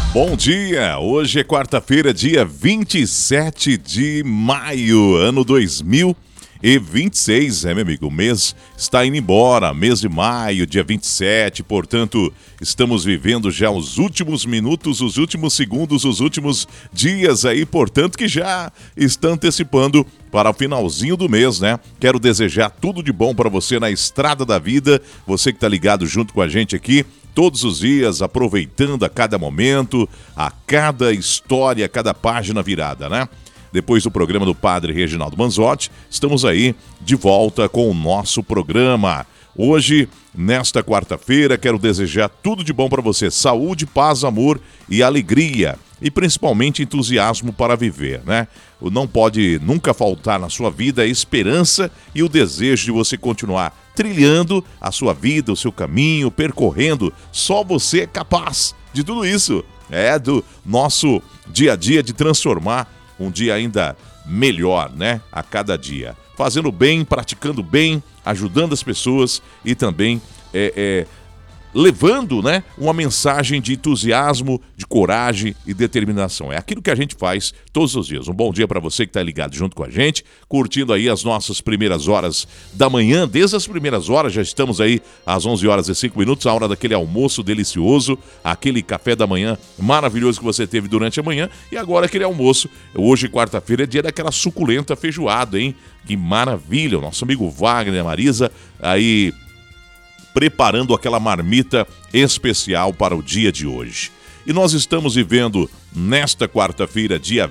Bom dia, hoje é quarta-feira, dia 27 de maio, ano 2026, meu amigo, o mês está indo embora, mês de maio, dia 27, portanto, estamos vivendo já os últimos minutos, os últimos segundos, os últimos dias aí, portanto, que já está antecipando para o finalzinho do mês, né? Quero desejar tudo de bom para você na estrada da vida, você que está ligado junto com a gente aqui, todos os dias, aproveitando a cada momento, a cada história, a cada página virada, né? Depois do programa do Padre Reginaldo Manzotti, estamos aí de volta com o nosso programa. Hoje, nesta quarta-feira, quero desejar tudo de bom para você. Saúde, paz, amor e alegria. E principalmente entusiasmo para viver, né? Não pode nunca faltar na sua vida a esperança e o desejo de você continuar trilhando a sua vida, o seu caminho, percorrendo. Só você é capaz de tudo isso. É do nosso dia a dia de transformar um dia ainda melhor, né? A cada dia. Fazendo bem, praticando bem, ajudando as pessoas e também levando, né, uma mensagem de entusiasmo, de coragem e determinação. É aquilo que a gente faz todos os dias. Um bom dia para você que está ligado junto com a gente, curtindo aí as nossas primeiras horas da manhã. Desde as primeiras horas, já estamos aí às 11 horas e 5 minutos, a hora daquele almoço delicioso, aquele café da manhã maravilhoso que você teve durante a manhã. E agora aquele almoço, hoje quarta-feira é dia daquela suculenta feijoada, hein? Que maravilha! O nosso amigo Wagner e a Marisa aí preparando aquela marmita especial para o dia de hoje. E nós estamos vivendo nesta quarta-feira, dia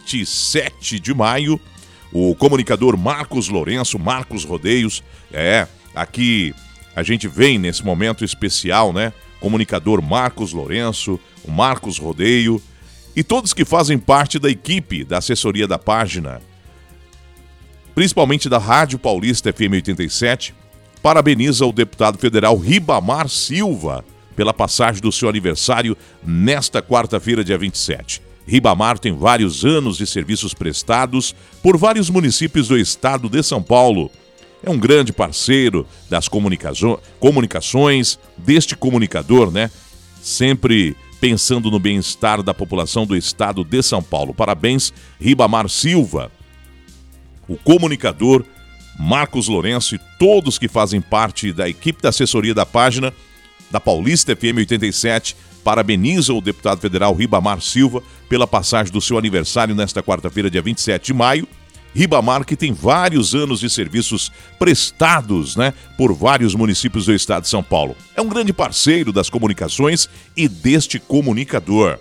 27 de maio, o comunicador Marcos Lourenço, Marcos Rodeios, aqui a gente vem nesse momento especial, né? Comunicador Marcos Lourenço, o Marcos Rodeio e todos que fazem parte da equipe da assessoria da página, principalmente da Rádio Paulista FM 87, parabeniza o deputado federal Ribamar Silva pela passagem do seu aniversário nesta quarta-feira, dia 27. Ribamar tem vários anos de serviços prestados por vários municípios do estado de São Paulo. É um grande parceiro das comunicações, deste comunicador, né? Sempre pensando no bem-estar da população do estado de São Paulo. Parabéns, Ribamar Silva, o comunicador Marcos Lourenço e todos que fazem parte da equipe da assessoria da página da Paulista FM 87 parabenizam o deputado federal Ribamar Silva pela passagem do seu aniversário nesta quarta-feira, dia 27 de maio. Ribamar, que tem vários anos de serviços prestados, né, por vários municípios do estado de São Paulo. É um grande parceiro das comunicações e deste comunicador,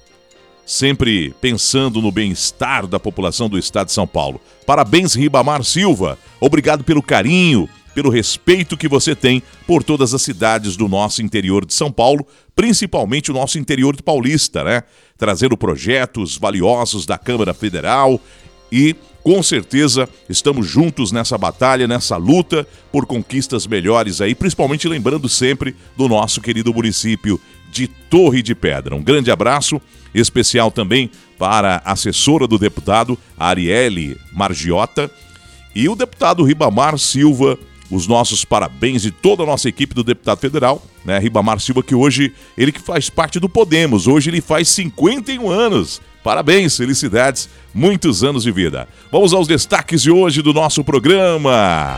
sempre pensando no bem-estar da população do estado de São Paulo. Parabéns, Ribamar Silva. Obrigado pelo carinho, pelo respeito que você tem por todas as cidades do nosso interior de São Paulo, principalmente o nosso interior de Paulista, né? Trazendo projetos valiosos da Câmara Federal e, com certeza, estamos juntos nessa batalha, nessa luta por conquistas melhores aí, principalmente lembrando sempre do nosso querido município de Torre de Pedra. Um grande abraço especial também para a assessora do deputado, Arielle Margiota, e o deputado Ribamar Silva. Os nossos parabéns de toda a nossa equipe do deputado federal, né? Ribamar Silva, que hoje, ele que faz parte do Podemos, hoje ele faz 51 anos. Parabéns, felicidades, muitos anos de vida. Vamos aos destaques de hoje do nosso programa.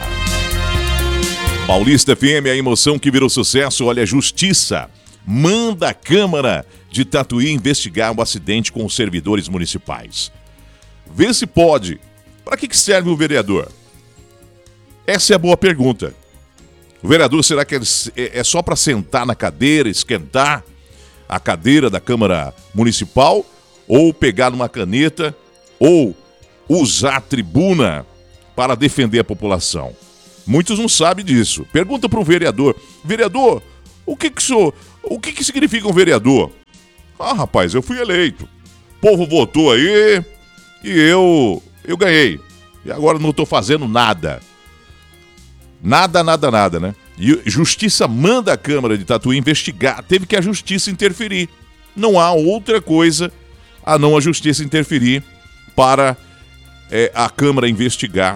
Paulista FM, a emoção que virou sucesso. Olha, a Justiça manda a Câmara de Tatuí investigar o acidente com os servidores municipais. Vê se pode. Para que serve o vereador? Essa é a boa pergunta. O vereador, será que é só para sentar na cadeira, esquentar a cadeira da Câmara Municipal, ou pegar numa caneta, ou usar a tribuna para defender a população? Muitos não sabem disso. Pergunta para um vereador: vereador, o que significa um vereador? Ah, rapaz, eu fui eleito. O povo votou aí e eu ganhei. E agora não estou fazendo nada. Nada, né? E Justiça manda a Câmara de Tatuí investigar. Teve que a Justiça interferir. Não há outra coisa a não a Justiça interferir para a Câmara investigar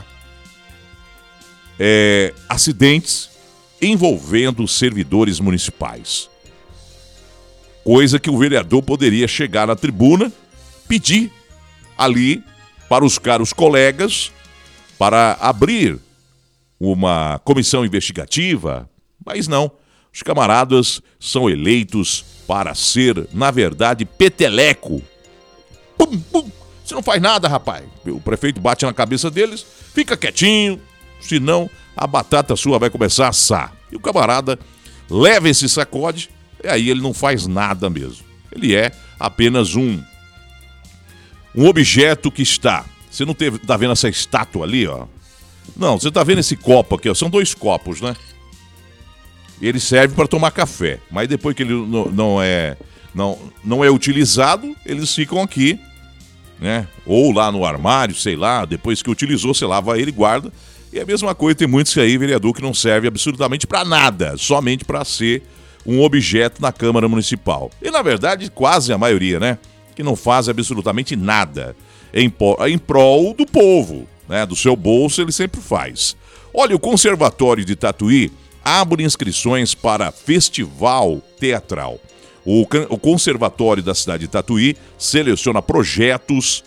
acidentes envolvendo servidores municipais. Coisa que o vereador poderia chegar na tribuna, pedir ali para os caros colegas para abrir uma comissão investigativa, mas não. Os camaradas são eleitos para ser, na verdade, peteleco. Pum, pum. Você não faz nada, rapaz. O prefeito bate na cabeça deles, fica quietinho, senão a batata sua vai começar a assar. E o camarada leva esse sacode e aí ele não faz nada mesmo. Ele é apenas um objeto que está. Você não tá vendo essa estátua ali, ó? Não, você tá vendo esse copo aqui, ó? São 2 copos, né? Ele serve para tomar café, mas depois que ele não é utilizado, eles ficam aqui, né? Ou lá no armário, sei lá, depois que utilizou, você lava ele e guarda. E a mesma coisa, tem muitos aí, vereador, que não serve absolutamente para nada, somente para ser um objeto na Câmara Municipal. E na verdade, quase a maioria, né? Que não faz absolutamente nada em prol do povo, né? Do seu bolso ele sempre faz. Olha, o Conservatório de Tatuí abre inscrições para festival teatral. O Conservatório da cidade de Tatuí seleciona projetos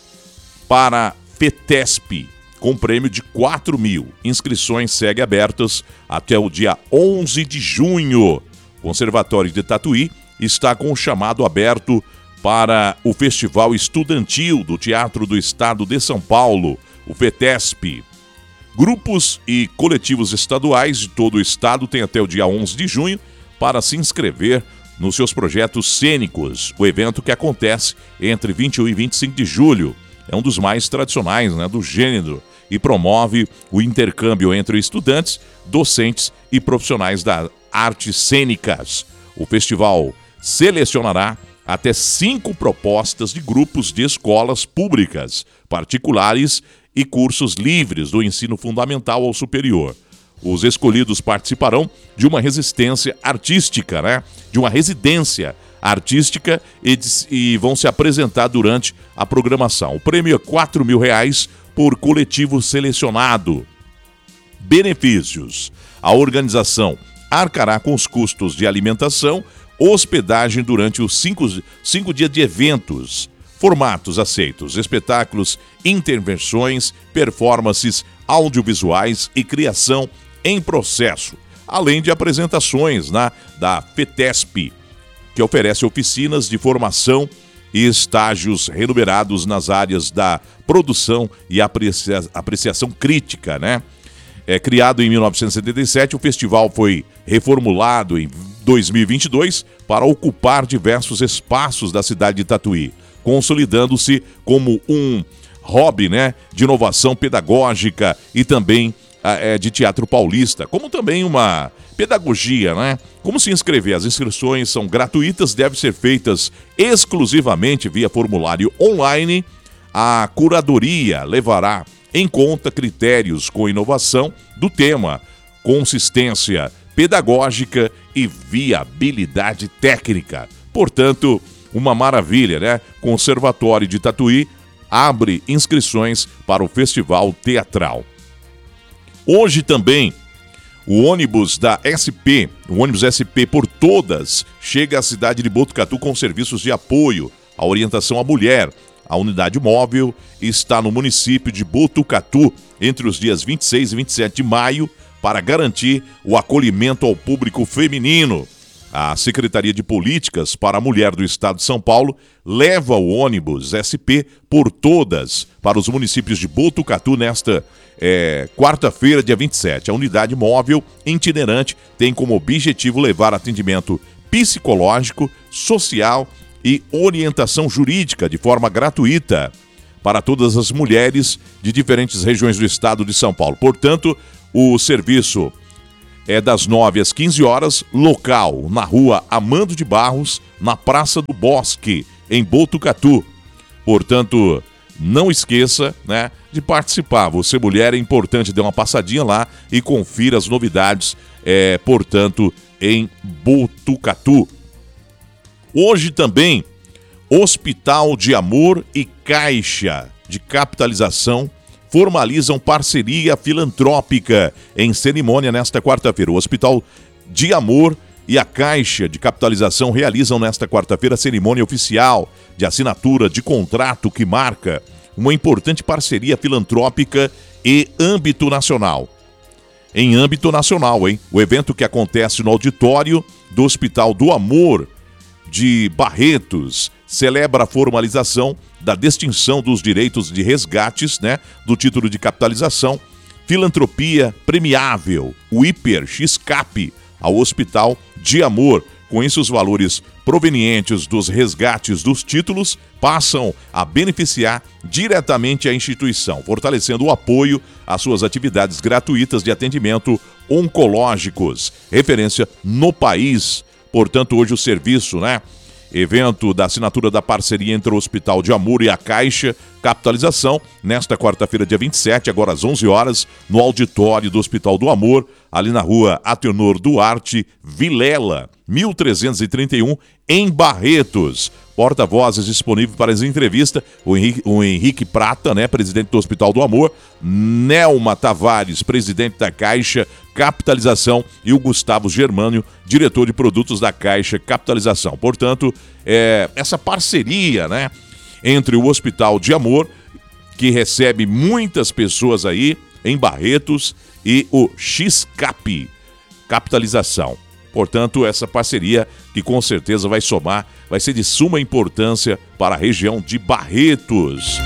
para FETESP, com prêmio de 4 mil. Inscrições seguem abertas até o dia 11 de junho. O Conservatório de Tatuí está com o chamado aberto para o Festival Estudantil do Teatro do Estado de São Paulo, o FETESP. Grupos e coletivos estaduais de todo o estado têm até o dia 11 de junho para se inscrever nos seus projetos cênicos. O evento, que acontece entre 21 e 25 de julho, é um dos mais tradicionais, né, do gênero e promove o intercâmbio entre estudantes, docentes e profissionais das artes cênicas. O festival selecionará até 5 propostas de grupos de escolas públicas, particulares e cursos livres do ensino fundamental ao superior. Os escolhidos participarão de uma resistência artística, né? De uma residência artística e vão se apresentar durante a programação. O prêmio é R$4 mil por coletivo selecionado. Benefícios: a organização arcará com os custos de alimentação, hospedagem durante os 5 dias de eventos. Formatos aceitos: espetáculos, intervenções, performances audiovisuais e criação em processo, além de apresentações da FETESP, que oferece oficinas de formação e estágios remunerados nas áreas da produção e apreciação crítica, né? Criado em 1977, o festival foi reformulado em 2022 para ocupar diversos espaços da cidade de Tatuí, consolidando-se como um hobby, né, de inovação pedagógica e também de teatro paulista, como também uma pedagogia, né? Como se inscrever? As inscrições são gratuitas, devem ser feitas exclusivamente via formulário online. A curadoria levará em conta critérios com inovação do tema, consistência pedagógica e viabilidade técnica. Portanto, uma maravilha, né? Conservatório de Tatuí abre inscrições para o Festival Teatral. Hoje também, o ônibus da SP, o ônibus SP por Todas, chega à cidade de Botucatu com serviços de apoio à orientação à mulher. A unidade móvel está no município de Botucatu entre os dias 26 e 27 de maio para garantir o acolhimento ao público feminino. A Secretaria de Políticas para a Mulher do Estado de São Paulo leva o ônibus SP por Todas para os municípios de Botucatu nesta quarta-feira, dia 27. A unidade móvel itinerante tem como objetivo levar atendimento psicológico, social e orientação jurídica de forma gratuita para todas as mulheres de diferentes regiões do estado de São Paulo. Portanto, o serviço é das 9 às 15 horas, local na rua Amando de Barros, na Praça do Bosque, em Botucatu. Portanto, não esqueça, né, de participar. Você, mulher, é importante dar uma passadinha lá e confira as novidades, portanto, em Botucatu. Hoje também, Hospital de Amor e Caixa de Capitalização formalizam parceria filantrópica em cerimônia nesta quarta-feira. O Hospital de Amor e a Caixa de Capitalização realizam nesta quarta-feira a cerimônia oficial de assinatura de contrato que marca uma importante parceria filantrópica e âmbito nacional. Em âmbito nacional, hein? O evento que acontece no auditório do Hospital do Amor de Barretos celebra a formalização da distinção dos direitos de resgates, né, do título de capitalização, filantropia premiável, o Hiper X-Cap, ao Hospital de Amor. Com isso, os valores provenientes dos resgates dos títulos passam a beneficiar diretamente a instituição, fortalecendo o apoio às suas atividades gratuitas de atendimento oncológicos, referência no país. Portanto, hoje o serviço, né? Evento da assinatura da parceria entre o Hospital de Amor e a Caixa Capitalização, nesta quarta-feira, dia 27, agora às 11 horas, no auditório do Hospital do Amor, ali na rua Atenor Duarte Vilela, 1331, em Barretos. Porta-vozes disponível para essa entrevista, o Henrique Prata, né, presidente do Hospital do Amor, Nelma Tavares, presidente da Caixa Capitalização, e o Gustavo Germânio, diretor de produtos da Caixa Capitalização. Portanto, essa parceria, né, entre o Hospital de Amor, que recebe muitas pessoas aí em Barretos, e o X-Cap Capitalização. Portanto, essa parceria que com certeza vai somar, vai ser de suma importância para a região de Barretos.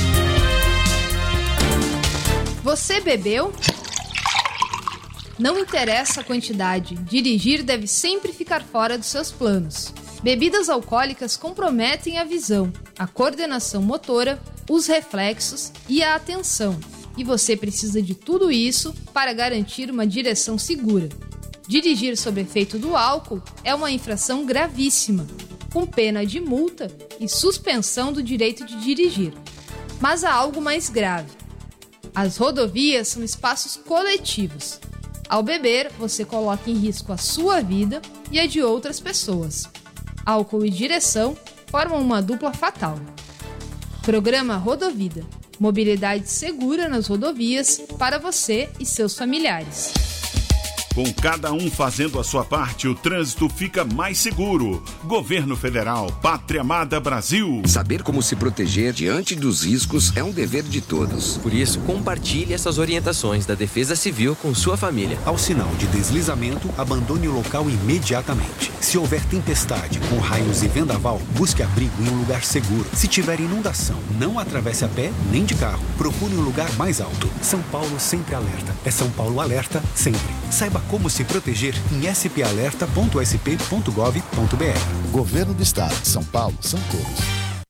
Você bebeu? Não interessa a quantidade, dirigir deve sempre ficar fora dos seus planos. Bebidas alcoólicas comprometem a visão, a coordenação motora, os reflexos e a atenção. E você precisa de tudo isso para garantir uma direção segura. Dirigir sob efeito do álcool é uma infração gravíssima, com pena de multa e suspensão do direito de dirigir. Mas há algo mais grave. As rodovias são espaços coletivos. Ao beber, você coloca em risco a sua vida e a de outras pessoas. Álcool e direção formam uma dupla fatal. Programa Rodovida. Mobilidade segura nas rodovias para você e seus familiares. Com cada um fazendo a sua parte, o trânsito fica mais seguro. Governo Federal, Pátria Amada Brasil. Saber como se proteger diante dos riscos é um dever de todos. Por isso, compartilhe essas orientações da Defesa Civil com sua família. Ao sinal de deslizamento, abandone o local imediatamente. Se houver tempestade, com raios e vendaval, busque abrigo em um lugar seguro. Se tiver inundação, não atravesse a pé nem de carro. Procure um lugar mais alto. São Paulo sempre alerta. É São Paulo alerta sempre. Saiba como se proteger em spalerta.sp.gov.br. Governo do Estado de São Paulo, são todos.